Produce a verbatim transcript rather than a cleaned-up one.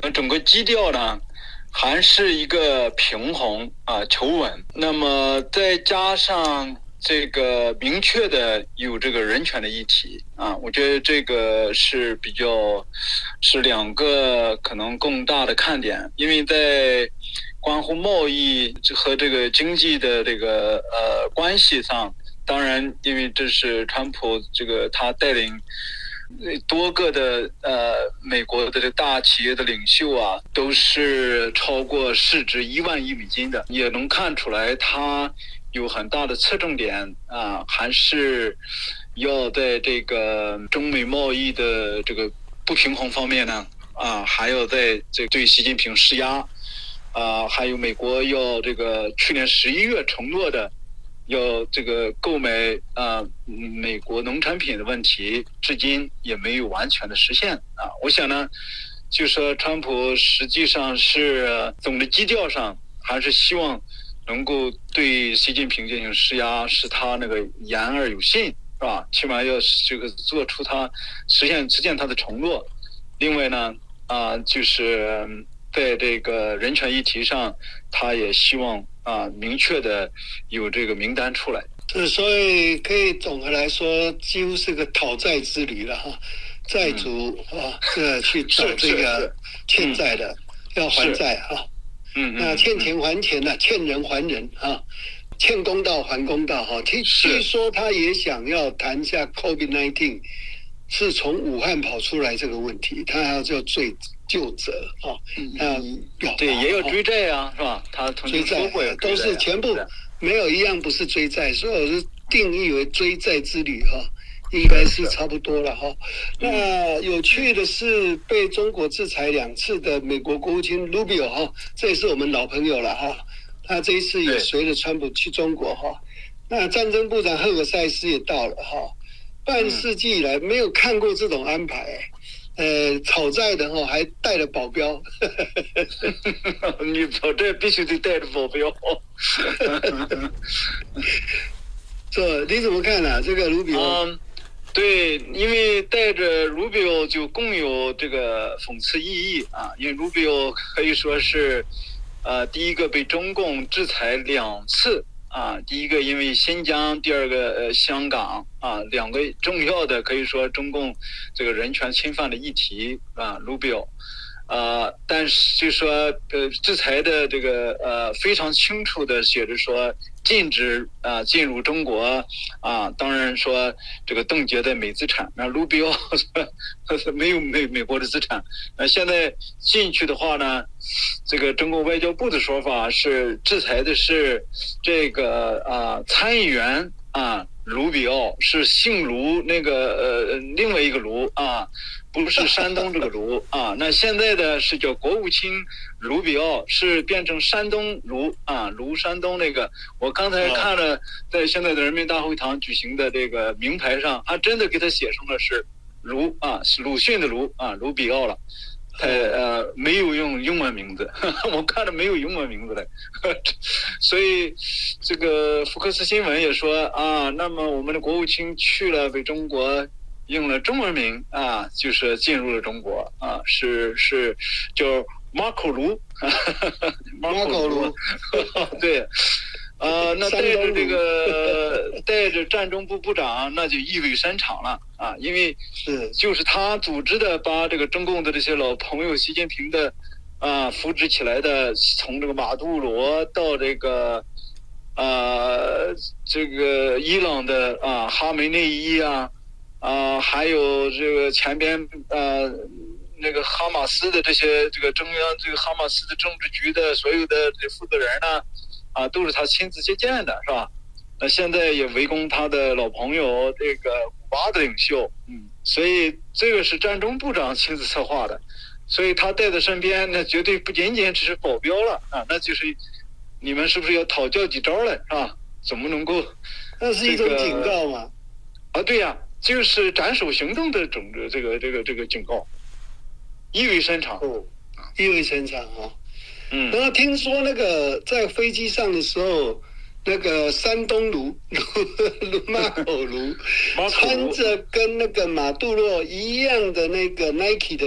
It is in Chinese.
那整个基调呢，还是一个平衡啊，求稳。那么再加上这个明确的有这个人权的议题啊，我觉得这个是比较是两个可能更大的看点，因为在关乎贸易和这个经济的这个呃关系上，当然因为这是川普这个他带领多个的呃美国的这大企业的领袖啊，都是超过市值一万亿美金的，也能看出来他有很大的侧重点啊，还是要在这个中美贸易的这个不平衡方面呢啊，还要在这对习近平施压啊，还有美国要这个去年十一月承诺的。要这个购买啊、呃、美国农产品的问题，至今也没有完全的实现啊。我想呢，就说川普实际上是总的基调上还是希望能够对习近平进行施压，使他那个言而有信，是吧？起码要这个做出他实现实现他的承诺。另外呢，啊、呃，就是在这个人权议题上，他也希望。啊，明确的有这个名单出来， 是，所以可以总的来说，几乎是个讨债之旅了哈。债主、嗯、啊，这去找这个欠债的，嗯、要还债哈。嗯嗯。那欠钱还钱呢、啊，欠人还人啊，欠公道还公道哈。听据说他也想要谈一下 COVID 十九 是从武汉跑出来这个问题，他要叫追究责啊，嗯， 对，也有追债啊，是吧？他曾经说过， 都是全部没有一样不是追债，所以我是定义为追债之旅哈，应该是差不多了哈。那有趣的是，被中国制裁两次的美国国务卿 Rubio 哈，这也是我们老朋友了哈，他这一次也随着川普去中国哈。那战争部长赫尔塞斯也到了哈。半世纪以来没有看过这种安排，呃，讨债的哈还带了保镖， 你讨债必须得带着保镖。 这你怎么看呢、啊？这个卢比奥？ 嗯，对，因为带着卢比奥就更有这个讽刺意义啊，因为卢比奥可以说是，呃，第一个被中共制裁两次。啊，第一个因为新疆，第二个呃香港啊，两个重要的可以说中共这个人权侵犯的议题啊，卢比奥，啊，但是就说呃制裁的这个呃非常清楚的写着说禁止啊进入中国啊，当然说这个冻结的美资产，那卢比奥没有美美国的资产，那现在进去的话呢？这个中国外交部的说法是制裁的是这个啊参议员啊卢比奥，是姓卢那个呃另外一个卢啊，不是山东这个卢啊。那现在的是叫国务卿卢比奥，是变成山东卢啊卢山东那个。我刚才看了在现在的人民大会堂举行的这个名牌上，还真的给他写上了是卢啊，是鲁迅的卢啊卢比奥了。他呃没有用英文名字，我看着没有英文名字的，所以这个福克斯新闻也说啊，那么我们的国务卿去了被中国用了中文名啊，就是进入了中国啊，是是叫马可卢， 马可卢， 对。呃，那带着这个带着战中部部长，那就意味深长了啊！因为是就是他组织的，把这个中共的这些老朋友习近平的啊扶植起来的，从这个马杜罗到这个啊这个伊朗的啊哈梅内伊啊啊，还有这个前边呃那个哈马斯的这些这个中央这个哈马斯的政治局的所有的这负责人呢。啊，都是他亲自接见的，是吧？那现在也围攻他的老朋友这个古巴的领袖，嗯，所以这个是战中部长亲自策划的，所以他带在身边，那绝对不仅仅只是保镖了啊，那就是你们是不是要讨教几招了，是吧？怎么能够、 这个？那是一种警告嘛？ 啊，对呀、啊，就是斩首行动的种子，这个这个这个警告，意味深长， 哦，意味深长啊。 嗯， 然后听说那个在飞机上的时候，那个山东卢卢马口卢穿着跟那个马杜洛一样的那个 Nike 的